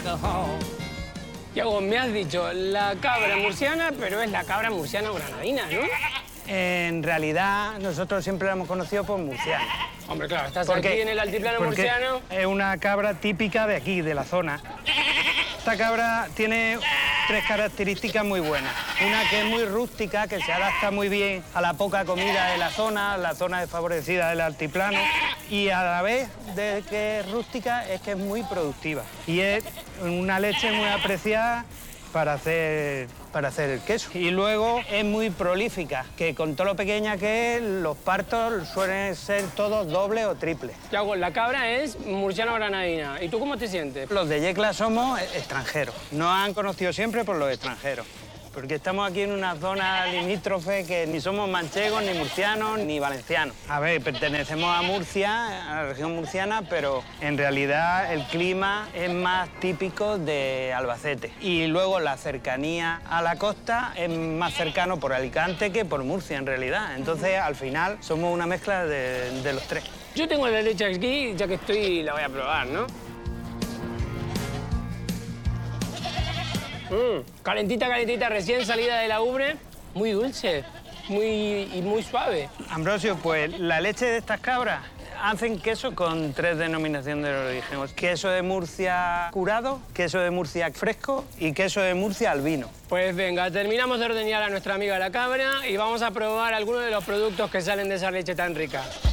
Yago, me has dicho la cabra murciana, pero es la cabra murciana granadina, ¿no? En realidad, nosotros siempre la hemos conocido por murciana. Hombre, claro, estás aquí en el altiplano murciano. Es una cabra típica de aquí, de la zona. Esta cabra tiene 3 características muy buenas. Una que es muy rústica, que se adapta muy bien a la poca comida de la zona desfavorecida del altiplano. Y a la vez de que es rústica, es que es muy productiva. Y es una leche muy apreciada para hacer el queso. Y luego es muy prolífica, que con todo lo pequeña que es, los partos suelen ser todos dobles o triples. Yago, la cabra es murciano-granadina. ¿Y tú cómo te sientes? Los de Yecla somos extranjeros. Nos han conocido siempre por los extranjeros. Porque estamos aquí en una zona limítrofe que ni somos manchegos, ni murcianos, ni valencianos. A ver, pertenecemos a Murcia, a la región murciana, pero en realidad el clima es más típico de Albacete. Y luego la cercanía a la costa es más cercano por Alicante que por Murcia, en realidad. Entonces, al final, somos una mezcla de los 3. Yo tengo la leche aquí, ya que estoy, la voy a probar, ¿no? Calentita, calentita, recién salida de la ubre. Muy dulce, muy suave. Ambrosio, pues la leche de estas cabras hacen queso con 3 denominaciones de origen. Queso de Murcia curado, queso de Murcia fresco y queso de Murcia al vino. Pues venga, terminamos de ordeñar a nuestra amiga la cabra y vamos a probar algunos de los productos que salen de esa leche tan rica.